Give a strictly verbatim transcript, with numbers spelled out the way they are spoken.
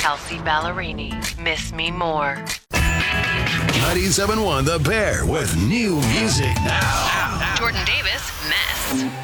Kelsey Ballerini, Miss Me More. ninety-seven point one The Bear with new music now. Jordan Davis, Mess.